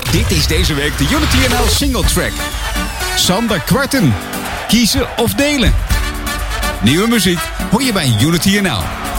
Dit is deze week de Unity NL Single Track. Sander Kwarten. Kiezen of delen. Nieuwe muziek hoor je bij Unity NL.